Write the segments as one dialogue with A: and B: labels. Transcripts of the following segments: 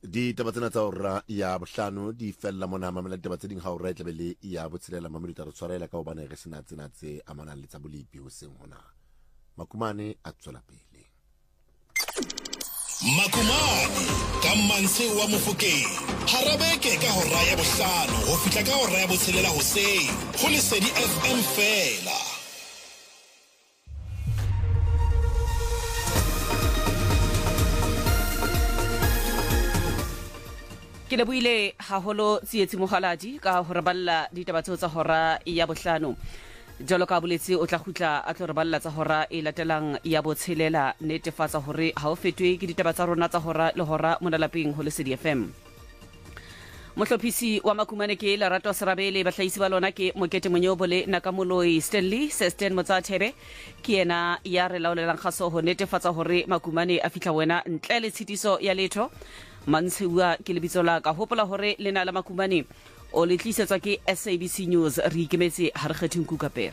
A: Di tabatsena tsa hora ya bohlano di fella mona mamela tabatse ding ha hora tlebele ya botshelela mameluta re tshwarela ka hobane re sena tsena tse amanang le tsa bolipi ho seng hona. Makumane a tswela pele.
B: Makumane ka Manse wa Mofokeng harabeke ka hora ya bohlano ho fihla ka hora ya botshelela hoseng ho Lesedi FM fela.
C: Ke leboile haholo tsietsi mohaladi ka ho reballa ditaba tsa hora ya bohlano. Jalo ka boletsi o tla khutla a tlo reballa tsa hora e latelang ya botshelela netefatsa hore ha o fetwe ke ditaba tsa rona tsa hora le hora mona lapeng ho Lesedi FM. Mohlophisi wa Makumane ke Lerato Serabele bahlahisi ba lona ke Mokete Monyobole Nakamoloi Stanley Sesten Motsathebe ke yena ya re laolelang kgaso ho netefatsa hore Makumane a fihla wena ntle le tshitiso ya letho. Mantsheua ke lebitso la ka hopola hore lena la Makumane o le tlisetswa ke SABC News re ikemetse ha re kgethe Nkukapere.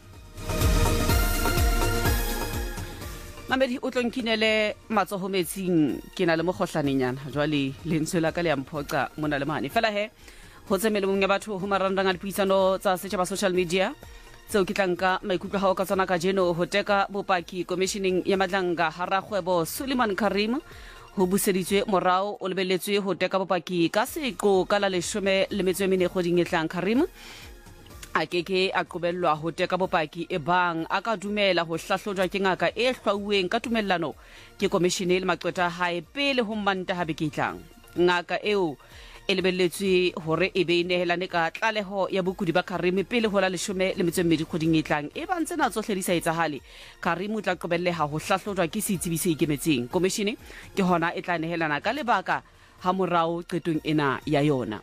C: Mamedi o tlonkinele matsoho metsing ke na le mokgohlanenyana jwale lentswe la ka le amphoqa mona le mane fela he ho tsemele mong ya batho ho marandang a dipuisano tsa setjhaba social media tseo ke tlanka maikutlo ha o ka tsana ka jeno ho teka bopaki commissioning ya madlanga harakgwebo Suleiman Karim ho buseditswe morao o lebeletswe ho teka bopaki ka seqo ka la 14 kgoding e tlang. Karim a keke a qobellwa ho teka bopaki e bang a ka dumela ho hlahlojwa ke ngaka e hlwauweng ka tumellano ke komishene le maqweta hae pele ho Mantaha beke tlang. Ngaka eo e lebelletswe hore e be nehelane ka tlaleho ya bokudi ba Karim pele ho la 12 kgoding e tlang. E bang tsena tsohle di sa etsahale Karim o tla qobelleha ho hlahlojwa ke setsebi se ikemetseng. Komishene ke hona e tla nehelana ka lebaka ha morao qetong ena ya yona.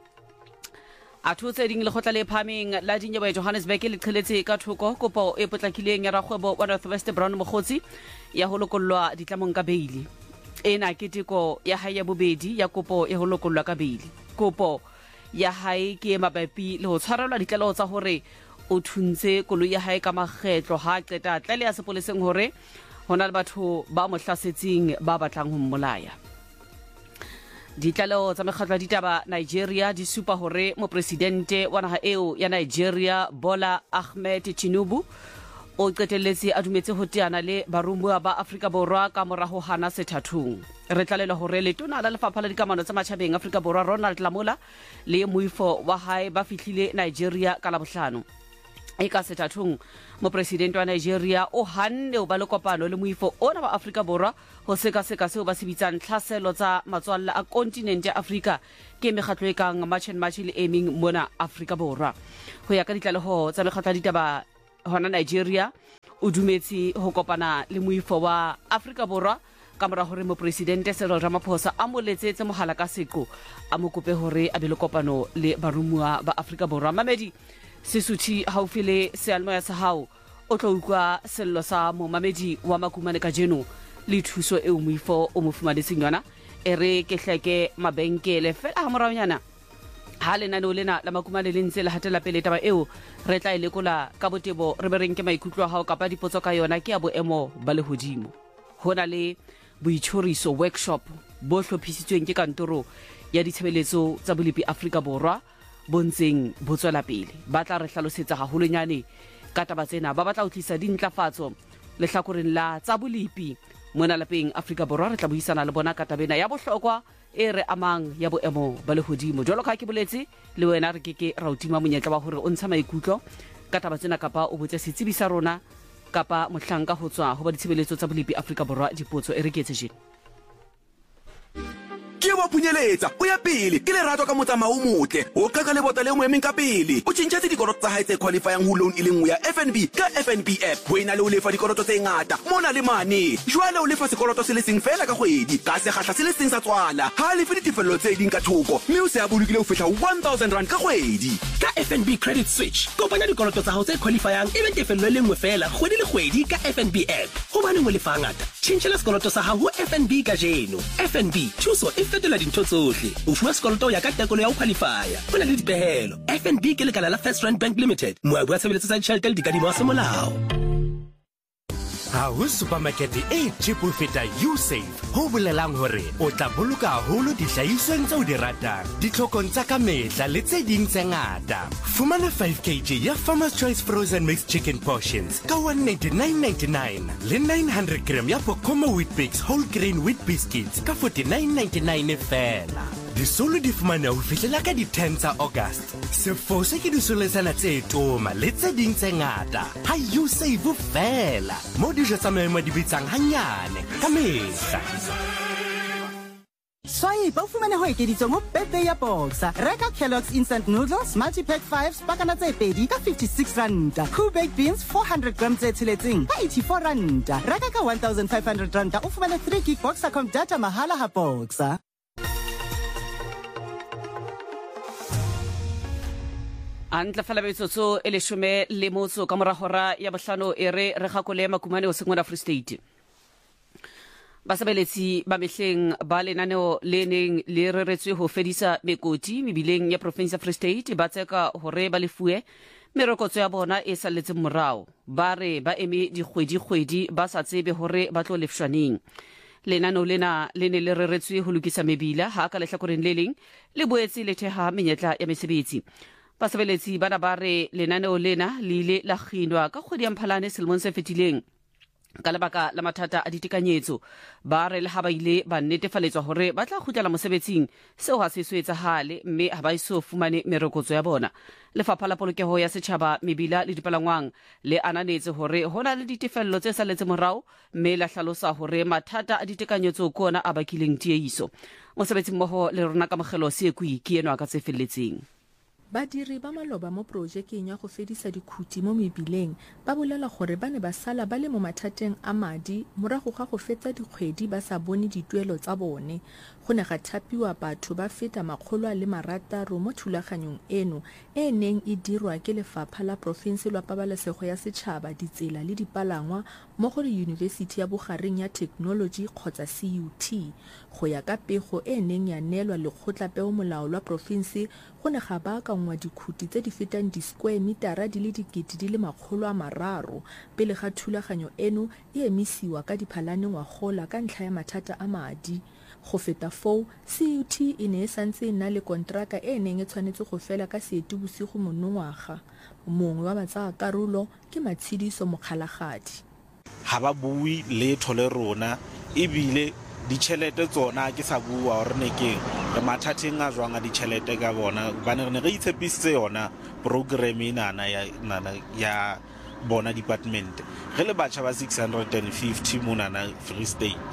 C: A thotse ding le khotla le phameng la dinyewe Johannesburg le qheletse ka thoko kopo e potlakileng ya rakgwebo wa North West Brown Mokgotsi ya ho lokollwa ditlamong ka beili. Ena ke teko ya hae ya bobedi ya kopo e ho lokollwa ka beili. Kopo ya hae ke mabapi le ho tshwarelwa ditlaleho tsa hore o thuntse koloi ya hae ka makgetlo ha qeta tlale ya sepoleseng hore hona le batho ba mo hlasetseng ba batlang ho mmolaya. Ditlaleho tsa mekgatlo ya ditaba Nigeria di supa hore mopresidente wa naha eo ya Nigeria Bola Ahmed Tinubu o qetelletse a dumetse ho teana le barumuwa ba Afrika Borwa ka moraho hana sethathung. Re tlalela hore letona la lefapha la dikamano tsa matjhabeng Afrika Borwa Ronald Lamola le moifo wa hae ba fihlile Nigeria ka Labohlano. E ka sethathung mopresidente wa Nigeria o hanne o ba le kopano le moifo ona wa Afrika Borwa ho seka-seka seo ba se bitsang tlhaselo tsa matswalla a kontinente ya Afrika ke mekgatlo e kang March and March le aiming mona Afrika Borwa. Ho ya ka ditlaleho tsa mekgatlo ya ditaba hona Nigeria o dumetse ho kopana le moifo wa Afrika Borwa ka mora hore mopresidente Cyril Ramaphosa a mo letsetse mohala ka seqo a mo kope hore a be le kopano le barumuwa ba Afrika Borwa. Mamedi Sesuthi haufile sealmoya sa hao o tlo ukwa sello sa mo mamedi wa Makumane ka jeno le thuso e moifo o mo fumanetseng yona e re ke hleke mabenkele fela ha moraonyana ha lenaneo lena la Makumane le ntse le hatela pele taba eo re tla ilekola ka botebo re bereng ke maikutlo a hao kapa dipotso ka yona ke ya boemo ba lehodimo. Hona le boitshoriso workshop bo hlophisitsweng ke kantoro ya ditshebeletso tsa bolipi Afrika Borwa bontseng botswela pele ba tla re hlalosetsa haholonyane ka taba tsena ba batla ho tlisa dintlafatso le hlakoreng la tsa bolipi mona lapeng Afrika Borwa. Re tla buisana le bona ka tabena ya bohlokwa e re amang ya boemo ba lehodimo. Jwalo ka ke boletse le wena re keke ra utima monyetla wa hore o ntsha maikutlo ka taba tsena kapa o botse setsebi sa rona kapa mohlanka ho tswa ho ba ditshebeletso tsa bolipi Afrika Borwa dipotso e re ketse jena.
D: Ke wa punyeletsa o ya pele ke Lerato ka motsamao o motle o qaka le bota le moemeng ka pele o tshintshetse dikoloto tsa hae tse qualifying ho loan e le nngwe ya FNB ka FNB app ho ina le o lefa dikoloto tse ngata mona le mane jwale o lefa sekoloto se le seng fela ka kgwedi ka sekgahla se le seng sa tswala ha le fedi ditefello tse ding ka thoko mme o se a bolokile ho fihla 1000 rand ka kgwedi
E: ka FNB credit switch kopanya dikoloto tsa hao tse qualifying e be tefello le nngwe fela kgwedi le kgwedi ka FNB app ho bane mo lefa ngata tshintshela sekoloto sa hao ho FNB ka jeno. FNB thuso e fetola dintho tsohle o fuwa sekoloto ya ka tekolo ya ho qualifya ho na le dipehelo. FNB ke lekala la First Rand Bank Limited moabi wa tshebeletso tsa ditjhelete le dikadimo tsa semolao.
F: Ha ho supermarket e cheap ho feta Usave. Ho bolelang hore o tla boloka haholo dihlahisweng tse o di ratang. Ditlhokong tsa ka mehla le tse ding tse ngata. Fumana 5 kg ya Farmer's Choice frozen mixed chicken portions ka 199.99 le 900 gram ya Pokoma wheat bix whole grain wheat biscuits ka 49.99 fela. Disolo di fumana ho fihlela ka di-10 tsa August. Sefose ke disoletsana tse toma le tse ding tse ngata. Ha Usave fela. Mo dijo tsa maemo di bitsang hanyane ka mehla.
G: Swipe ufumane ho ekeditswe mo birthday ya Boxer. Reka Kellogg's instant noodles multi-pack 5 pakana tse pedi ka 56 randa. Cool baked beans 400 grams tse tsheletseng ka 84 randa. Reka ka 1,500 randa ufumane 3 gig Boxer.com data mahala ha Boxer.
C: Antla fela metsotso e leshome le motso ka mora hora ya bohlano e re gakole makumane o sengwana Free State. Basebeletsi ba mehleng ba lenaneo le neng le reretswe ho fedisa mekoti mebileng ya province ya Free State ba tseka hore ba lefuwe merokotso ya bona e saletse morao. Ba re ba eme dikgwedi ba sa tsebe hore ba tlo lefshwaneng. Lenaneo lena le ne le reretswe ho lokisa mebila ha ka lehlakoreng le leng le boetse le theha menyetla ya mesebetsi. Basebeletsi bana ba re lenaneo lena le ile la kginwa ka kgwedi ya Mphalane selemong se fetileng ka lebaka la mathata a ditekanyetso. Ba re le ha ba ile ba netefaletswa hore ba tla kgutlela mosebetsing seo ha se etsahale mme ha ba iso fumane merokotso ya bona. Lefapha la polokeho ya setjhaba mebila le dipalangwang le ananetse hore hona le ditefello tse saletse morao mme la hlalosa hore mathata a ditekanyetso kona a bakileng tiehiso. Mosebetsi mmoho le rona ka mogelo Seekwi ke enwa ka tse felletseng.
H: Badiri ba maloba mo projekeng ya go fedisa dikhuti mo mebileng ba bolela gore ba ne ba sala ba le mo mathateng a madi morago ga go fetsa dikgwedi ba sa bone dituelo tsa bone. Go ne ga thapiwa batho ba feta 160 mo thulaganyong eno e neng e dirwa ke lefapha la province la pabalesego ya setšhaba ditsela le dipalangwa mo go University ya Bogareng ya Technology kgotsa CUT. Go ya ka pego e neng ya neelwa lekgotlapeo molao la province go ne ga ba ka ngwa dikhuti tse di fetang di-square metara di le 300,000 pele ga thulaganyo eno e emisiwa ka Diphalane ngwagola ka ntlha ya mathata a madi. Go feta foo, CUT e ne e santse e na le kontraka e neng e tshwanetse go fela ka Seetebosigo monongwaga. Mongwe wa batsayakarolo ke Matshidiso Mokgalagadi.
I: Ha ba bui letho le rona ebile ditšhelete tsona ke sa bua gore ne ke re mathateng a jwang a ditšhelete ka bona ba ne re itshepisitse yona program enana ya bona department ge le batšha ba 650 monana Free State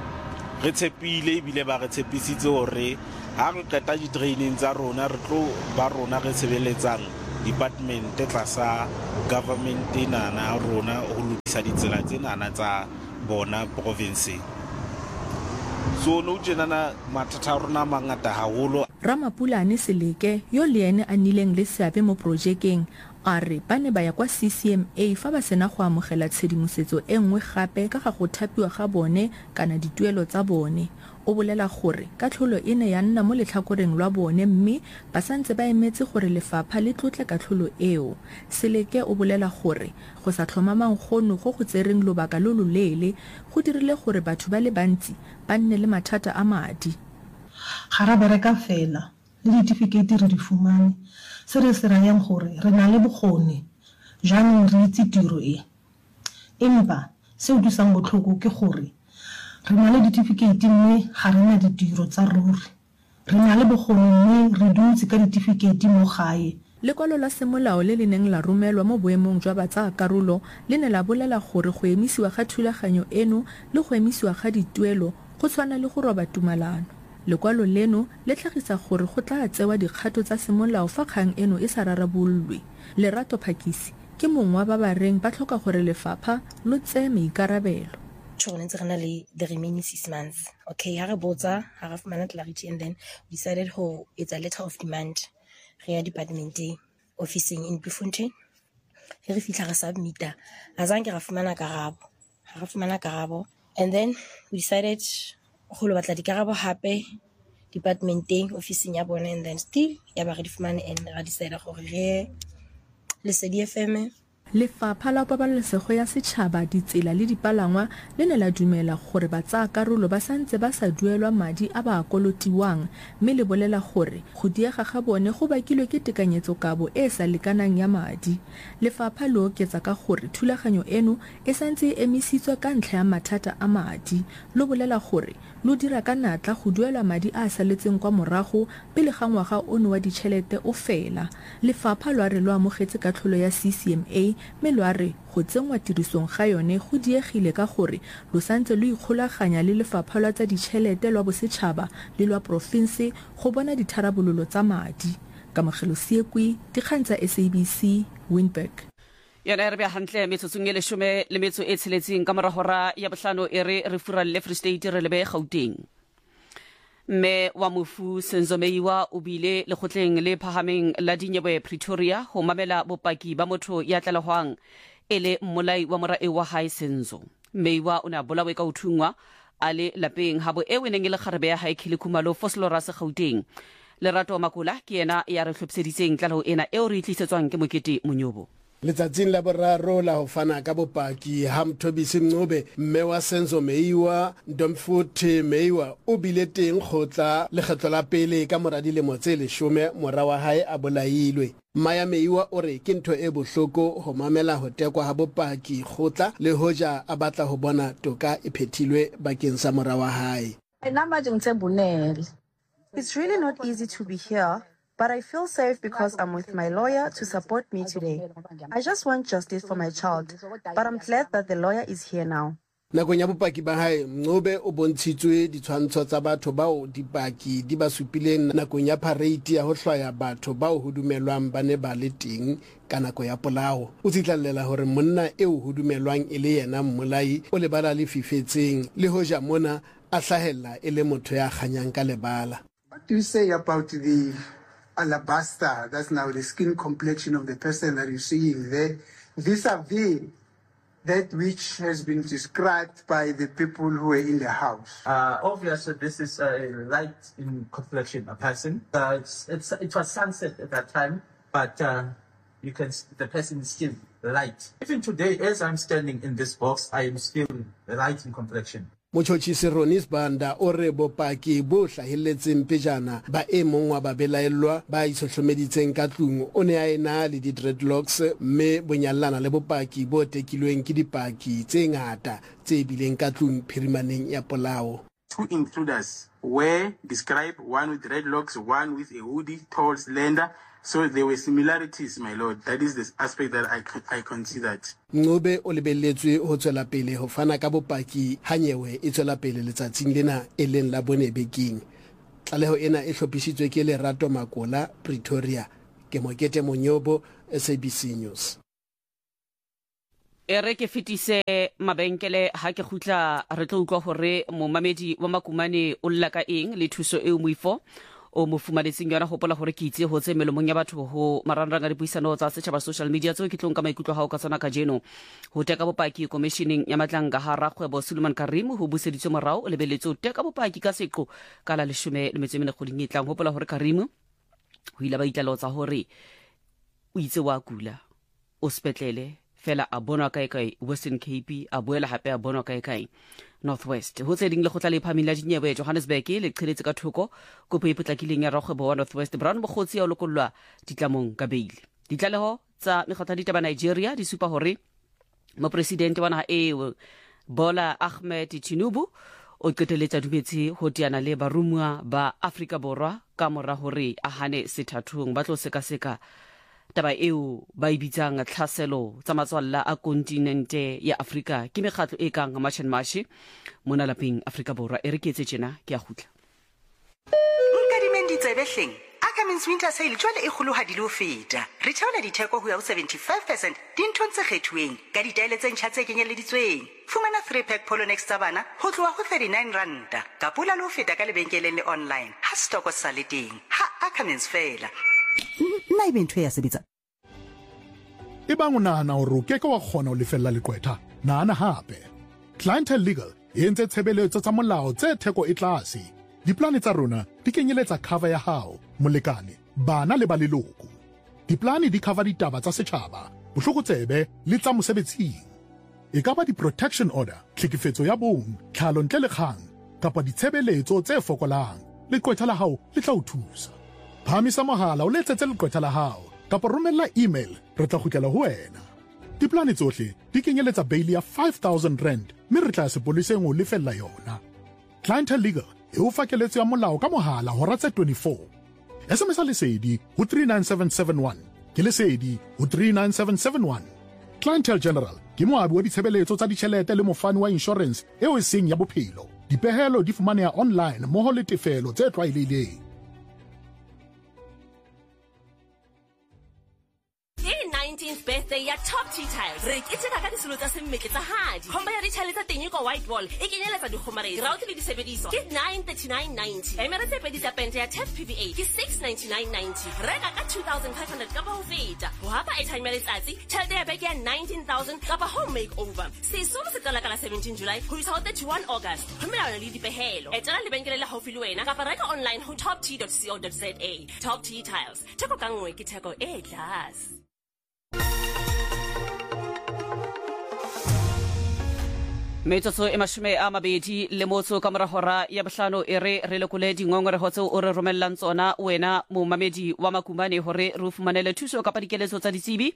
I: re tshepile ebile ba re tshepisitse gore ha re qeta di-training tsa rona re tlo ba rona re sebeletsang department tlasa government enana rona ho lokisa ditsela tsenana tsa bona province. So no jenana mathata rona mangata haholo.
H: Ramapulane Seleke yo le ene a nileng le seabe mo projekeng a re ba ne ba ya kwa CCMA fa ba sena go amogela tshedimosetso e nngwe gape ka ga go thapiwa ga bone kana dituelo tsa bone. O bolela gore katlholo e ne ya nna mo letlhakoreng lwa bone mme ba santse ba emetse gore lefapha le tlotle katlholo eo. Seleke o bolela gore go sa tlhomamang gono go go tsereng lobaka lo loleele go dirile gore batho ba le bantsi ba nne le mathata a madi.
J: Ga ra bereka fela le ditifikeiti re di fumane se re se rayang gore re na le bokgoni jaanong re itse tiro e. Empa se o dusang botlhoko ke gore re na le ditifikeiti mme ga re na ditiro tsa ruri. Re na le bokgoni mme re dutse ka ditifikeiti mo gae.
H: Lekwalo la semolao le le neng la romelwa mo boemong jwa batsayakarolo le ne la bolela gore go emisiwa ga thulaganyo eno le go emisiwa ga dituelo go tshwana le go roba tumalano. Lekwalo leno le tlhagisa gore go tla tsewa dikgato tsa semolao fa kgang eno e sa rarabololwe. Lerato Phakisi ke mongwe wa ba ba reng ba tlhoka gore lefapha lo tseye maikarabelo.
K: Ntse re na le the remaining 6 months. Okay, ha re botsa ha re fumana clarity and then we decided ho it's a letter of demand re ya department officing in Bloemfontein. Re fitla re submita azange ra fumana karabo and then we decided go lo batla dikarabo hape departmenteng officing ya bona and then still ya ba re di fumane and ra decide gore re le Lesedi FM.
H: Lefapha la Pabalesego ya Setšhaba, Ditsela le Dipalangwa le ne la dumela gore batsaakarolo ba santse ba sa duelwa madi a ba a kolotiwang, mme le bolela gore go diega ga bone go bakilwe ke tekanyetsokabo e e sa lekanang ya madi. Lefapha le oketsa ka gore thulaganyo eno e santse e emisitswe ka ntlha ya mathata a madi. Lo bolela gore lo dira ka natla go duelwa madi a a saletseng kwa morago pele ga ngwaga ono wa ditšhelete o fela. Lefapha lo a re lo amogetse katlholo ya CCMA, mme lo a re go tsenngwa tirisong ga yone go diegile ka gore lo santse lo ikgolaganya le Lefapha la tsa ditšhelete lwa bosetšhaba le lwa porofense go bona ditharabololo tsa madi. Kamogelo Siekwi, dikgang tsa SABC, Windberg.
C: yona re bja hantle metsotsong e leshome le metso e tsheletseng ka moragora ya bohlano e re furalle Free State re lebe Gauteng. Mme wa mofu Senzomeiwa o bile lekgotleng le phahameng la dinyewe Pretoria ho mamela bopaki ba motho ya tlalehwang e le mmolai wa morae wa hae Senzo. Meiwa o ne a bolawe ka uthungwa a le lapeng habo e weneng e le kgarebe ya hae Khilikhumalo Foslorus Gauteng. Lerato Makula ke yena ya re hlopseditseng tlaleho ena eo re tlisetswang ke Mokete Monyobo.
L: Letsatsing la boraro la ho fana ka bopaki ha Mthobisi Mncube mme wa Senzomeiwa Ntomfuthi Meiwa o bile teng kgotla lekgetlo la pele ka mora dilemo tse 10 mora wa hae a bolailwe. Maya Meiwa o re ke ntho e bohloko ho mamela ho tekwa ha bopaki kgotla le hoja a batla ho bona toka e phethilwe bakeng sa mora wa hae.
M: It's really not easy to be here, but I feel safe because I'm with my lawyer to support me today. I just want justice for my child, but I'm glad that the lawyer is here now.
L: Nakong ya bopaki ba hae Mncube o bontshitswe ditshwantsho tsa batho bao dipaki di ba supileng nakong ya parade ya ho hlwaya batho bao ho dumelwang ba ne ba le teng ka nako ya polao. O tsitlallela hore monna eo ho dumelwang e le yena mmolai o lebala le fifetseng le hoja mona a hlahella e le motho ya kganyang ka lebala.
N: What do you say about the alabaster, that's now the skin complexion of the person that you're seeing there, vis-a-vis that which has been described by the people who were in the house?
O: Obviously, this is a light in complexion, a person. It was sunset at that time, but you can see the person is still light. Even today, as I'm standing in this box, I am still light in complexion.
L: Mochotshisi Ronis Banda o re bopaki bo hlahelletseng pejana ba e mong wa ba belaellwa ba isohlomeditseng ka tlung o ne a ena le di-dreadlocks mme bonyallana le bopaki bo tekilweng ke dipaki tse ngata tse bileng ka tlung phirimaneng ya polao.
P: Two intruders were described, one with dreadlocks, one with a hoodie, tall, slender. So there were similarities, my lord. That is the aspect that I considered.
L: Mncube o lebelletswe ho tswela pele ho fana ka bopaki ha nyewe e tswela pele letsatsing lena e leng la Bonebeking. Tlaleho ena e hlophisitswe ke Lerato Makola, Pretoria. Ke Mokete Monyobo, SABC News.
C: Ere ke fetise mabenkele ha ke khutla re tlo utlwa hore momamedi wa Makumane o lla ka eng le thuso e moifo o mo fumanetseng yona hopola hore ke itse ho tse melomong ya batho ho marangrang a dipuisano tsa setšhaba social media tseo ke tlong ka maikutlo ha o ka tsona ka jeno ho teka bopaki commissioning ya matlanga ha rakgwebo Suleiman Karim ho buseditswe morao o lebeletse ho teka bopaki ka seqo ka la 10 le metso e mene go dinyetlang hopola hore Karim ho ila ba itlelotsa hore o itse wa kula o spetlele fela a bonwa kae Western Cape a boela hape a bonwa kae Northwest ho tse ding le khotla le phameng la dinyewe Johannesburg le qheletse ka thoko kopo e potlakileng ya rakgwebo wa Northwest Brown bogotsi ya lokollwa ditlamong ka beile. Ditlaleho tsa mekgatlo ditaba Nigeria di supa hore mo president wa naha eo Bola Ahmed Tinubu o qeteletsa dumetse ho tiana le barumwa ba Afrika Borwa ka mora hore a hane sethathong ba tlo seka taba eo ba ibitsang tlhaselo tsa matswalla a kontinente ya Afrika ke mekgatlo e kang March and March mona lapeng Afrika Borwa e re ke etse tjena ke a khutla
Q: nkadimendi tsebehleng Ackermans winter sale jwale e kgollohadi le ho feta re theola ditheko ho ya ho 75% dinthong tse kgethuweng ka ditaele tse ntjha tse kenyeleditsweng fumana 3-pack Polo Next tsa bana ho tloha ho 39 ranta ka pula le ho feta ka lebenkeleng le online ha stoko sa le teng ha Ackermans fela
G: nna e bentho ya sebetsa
R: Ebang o nahana hore o keke wa kgona ho lefella leqwetha nahana hape Clientele Legal e entse tshebeletso tsa molao tse theko e tlase diplane tsa rona di kenyeletsa cover ya hao molekane bana le ba leloko diplane di cover ditaba tsa setjhaba bohlokotsebe le tsa mosebetsing. E ka ba di-protection order, tlhekefetso ya bong, tlhalo ntle le kgang, kapa ditshebeletso tse fokolang, leqwetha la hao le tla o thusa. Phamisa mohala o letsetse leqwetha la hao, kapa romella email, re tla kgutlela ho wena. Diplane tsohle di kenyeletsa baili ya 5,000 rand, mme re tla sepoleseng o lefella yona. Clientele Legal e o fa keletso ya molao ka mohala hora tse 24. SMS lesedi ho 39771, ke lesedi ho 39771. Clientele General ke moabi wa ditshebeletso tsa ditjhelete le mofani wa insurance eo e seng ya bophelo. Dipehelo di fumaneha online mmoho le tefelo tse tlwaelehileng.
S: 19th birthday ya Top Tea Tiles. Re kiteka ka disolo tsa semmetle tsa hadi. Khomba ya ditšhale tsa teng ko White Wall e kenyeletsa dikgomaredi, router le disebediswa ke 939.90. Emeretse pedi tsa pente ya Tef PVA ke 699.90. Reka ka 2,500 ka ba ho feta. Ho hapa airtime ya letsatsi, tšhelete ya beke ya 19,000 ka ba home makeover. Sesolo se qala ka la 17 July ho isa ho 31 August. Ho melao le dipehelo. Etela lebenkele la haufi le wena kapa reka online ho toptea.co.za. Top Tea Tiles. Theko ka nngwe ke theko e tlase.
C: Metsotso e mashome a mabedi le motso ka mora hora ya bohlano e re lekole dingongorego tseo o re romellang tsona wena momamedi wa Makumane hore re fumanele thuso kapa dikeletso tsa ditsebi.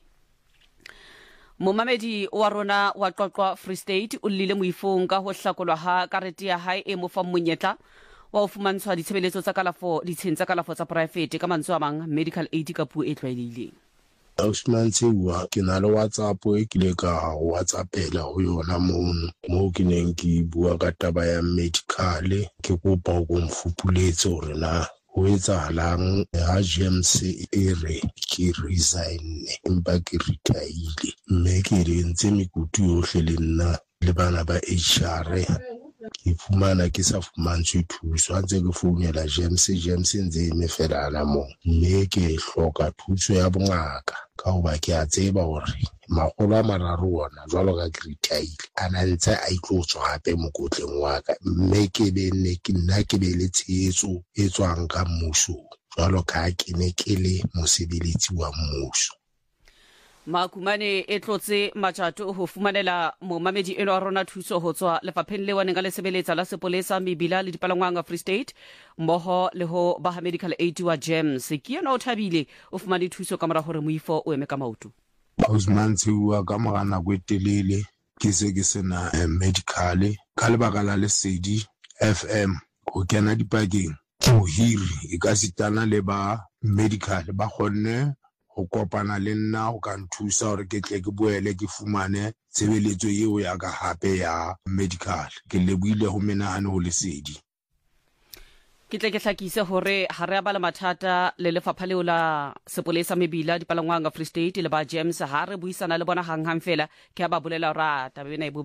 C: Momamedi wa rona wa Qoqwa Free State o lile moifong ka ho hlakolwa ha karete ya hae e mo fa monyetla wa ho fumantshwa ditshebeletso tsa kalafo ditsheng tsa kalafo tsa private ka mantswe a mang medical aid ka puo e tlwaelehileng.
T: Ausman Tsewa ke na le WhatsApp e kile ka WhatsAppela ho yona mo ke neng ke bua ka taba ya medical ke kopa go mfupuletse hore na ho etsahalang ha James e re ke resign empa ke retire mme ke rentse mekutu yohle le nna le bana ba HR ke fumana ke sa fumantshwe thuso ntse ke founela James ntse me fela la mo mme ke hloka thuso ya bongaka ka hoba ke a tseba hore magolo a mararo ona jwalo ka retire ana ntse a itlotswa hape mokotleng wa ka mme ke be le tshehetso e tswang ka mmuso jwalo ka ke ne ke le mosebeletsi wa mmuso.
C: Makumane e tlotse matjato ho fumanela momamedi eno a rona thuso ho tswa lefapheng le waneng ka lesebeletsa la sepolesa mebila le dipalangwang Free State mmoho le ho ba medical aid wa James ke yena o thabile o fumane thuso ka mora hore moifo o eme ka maoto.
T: Ausman Tsewa ka mora nako e telele ke se ke sena medical ka lebaka la lesedi FM ho kena dipakeng ho hiri e ka sitana le ba medical ba kgonne ho kopana le nna ho ka nthusa hore ke tle ke boele ke fumane tshebeletso eo ya ka hape ya medical ke lebohile ho menahane ho lesedi.
C: Ke tle ke hlakise hore ha re ba le mathata le lefapha leo la sepolesa mebila dipalangwang Free State le ba James ha re buisana le bona hang fela ke ba bolela ra taba ena e